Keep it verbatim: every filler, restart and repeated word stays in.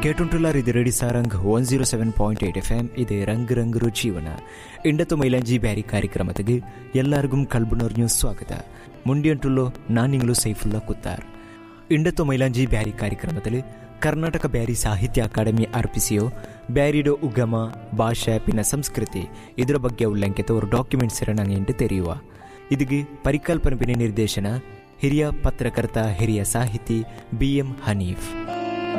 കേട്ടുകൊണ്ടുള്ള ഇത് radio സാರಂಗ್ one zero seven point eight F M ಇದು ರಂಗ್ ರಂಗ್ ರುಚೀವನ ಇಂಡತ್ತು ಮೈಲಾಂಜಿ ಬ್ಯಾರಿ ಕಾರ್ಯಕ್ರಮಕ್ಕೆ ಎಲ್ಲರಿಗೂ ಕಲ್ಬುನರ್ഞ്ഞു ಸ್ವಾಗತ. ಮುಂಡಿಯಂಟುಳ್ಳೋ ನಾನಿಂಗ್ಲು ಸೈಫುಲ್ಲಾ ಕುತ್ತಾರ್. ಇಂಡತ್ತು ಮೈಲಾಂಜಿ ಬ್ಯಾರಿ ಕಾರ್ಯಕ್ರಮದಲ್ಲಿ ಕರ್ನಾಟಕ ಬ್ಯಾರಿ ಸಾಹಿತ್ಯ ಅಕಾಡೆಮಿ ಅರ್ಪಿಸಿಯೋ ಬ್ಯಾರಿಡೋ ಉಗಮ ಭಾಷೆ ಪಿನ ಸಂಸ್ಕೃತಿ ಇದರ ಬಗ್ಗೆ ಉಲ್ಲಂಘಿತ ಒಂದು ಡಾಕ್ಯುಮೆಂಟ್ಸ್ ನಂಗೆ ತೆರೆಯುವ ಇದಕ್ಕೆ ಪರಿಕಲ್ಪನೆ ಪಿನ ನಿರ್ದೇಶನ ಹಿರಿಯ ಪತ್ರಕರ್ತ ಹಿರಿಯ ಸಾಹಿತಿ ಬಿ ಎಂ ಹನೀಫ್.